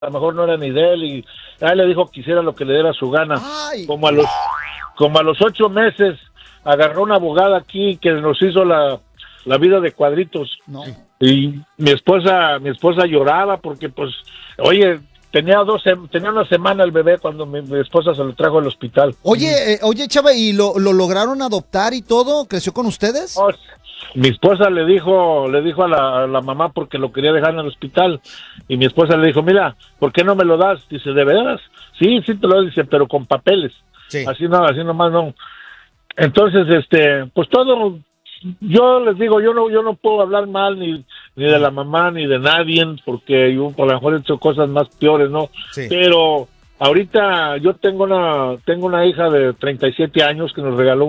a lo mejor no era ni de él, y él le dijo que hiciera lo que le diera su gana. Ay. Como a los 8 meses, agarró una abogada aquí que nos hizo la vida de cuadritos. No. Y mi esposa lloraba porque, pues, oye, tenía una semana el bebé cuando mi esposa se lo trajo al hospital. Oye, Chava, ¿y lo lograron adoptar y todo? ¿Creció con ustedes? Oh, mi esposa le dijo a la mamá porque lo quería dejar en el hospital, y mi esposa le dijo, mira, ¿por qué no me lo das? Dice, ¿de veras? Sí te lo doy, dice, pero con papeles. Sí. Así nomás no. Entonces, pues todo, yo les digo, yo no puedo hablar mal ni de la mamá ni de nadie, porque yo a lo mejor he hecho cosas más peores, ¿no? Sí. Pero ahorita yo tengo una hija de 37 años que nos regaló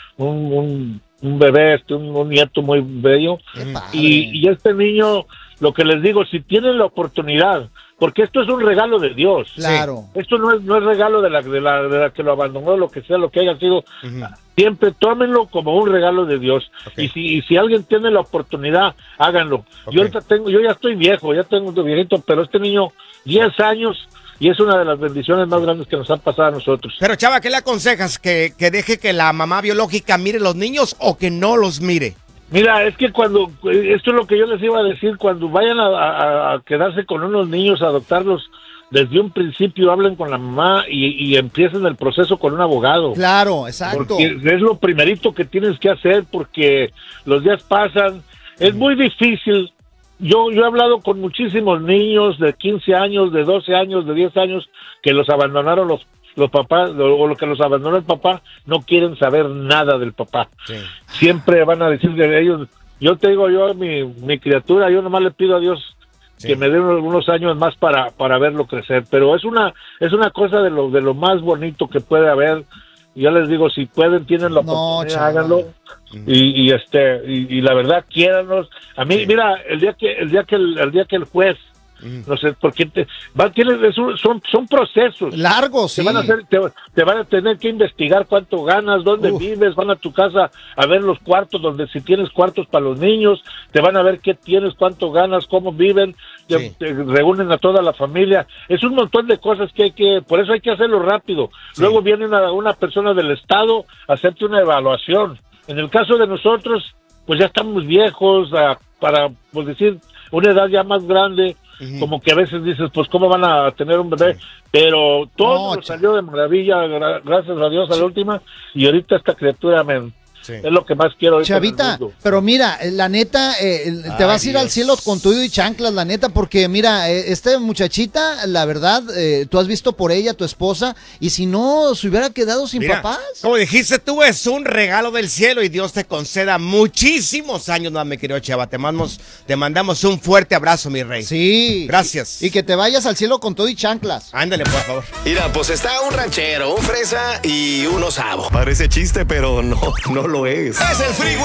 un bebé, un nieto muy bello. Y este niño, lo que les digo, si tienen la oportunidad, porque esto es un regalo de Dios. Claro. Esto no es regalo de la que lo abandonó, lo que sea, lo que haya sido. Siempre tómenlo como un regalo de Dios. Okay. Y si alguien tiene la oportunidad, háganlo. Okay. Yo ya estoy viejo, ya tengo un viejito, pero este niño, 10 años, y es una de las bendiciones más grandes que nos han pasado a nosotros. Pero, Chava, ¿qué le aconsejas? ¿Que deje que la mamá biológica mire los niños o que no los mire? Mira, es que esto es lo que yo les iba a decir, cuando vayan a quedarse con unos niños, a adoptarlos, desde un principio hablen con la mamá y empiecen el proceso con un abogado. Claro, exacto. Porque es lo primerito que tienes que hacer, porque los días pasan, es muy difícil. Yo he hablado con muchísimos niños de 15 años, de 12 años, de 10 años, que los abandonaron los papás, o lo que los abandonó el papá, no quieren saber nada del papá. Sí. Siempre van a decir de ellos, yo te digo, mi criatura, yo nomás le pido a Dios que me dé algunos años más para verlo crecer, pero es una cosa de lo más bonito que puede haber. Ya les digo, si pueden, tienen la oportunidad, háganlo. Y la verdad, quiéranos. A mí, mira, el día que el juez, no sé, porque son procesos largos, sí. Te van a tener que investigar cuánto ganas, dónde vives, van a tu casa a ver los cuartos, donde si tienes cuartos para los niños, te van a ver qué tienes, cuánto ganas, cómo viven, te reúnen a toda la familia. Es un montón de cosas por eso hay que hacerlo rápido. Sí. Luego viene una persona del Estado a hacerte una evaluación. En el caso de nosotros, pues ya estamos viejos, para, pues decir, una edad ya más grande. Como que a veces dices, pues cómo van a tener un bebé, pero todo nos salió de maravilla, gracias a Dios a la última, y ahorita esta criatura es lo que más quiero. Chavita, pero mira, la neta, te vas a ir al cielo con tuyo y chanclas, la neta, porque mira, esta muchachita, la verdad, tú has visto por ella, tu esposa, y si no, se hubiera quedado sin papás. Como dijiste tú, es un regalo del cielo y Dios te conceda muchísimos años más, mi querido Chava. Te mandamos un fuerte abrazo, mi rey. Sí. Gracias. Y que te vayas al cielo con todo y chanclas. Ándale, por favor. Mira, pues está un ranchero, un fresa y un osavo. Parece chiste, pero no lo es. Es el Freeway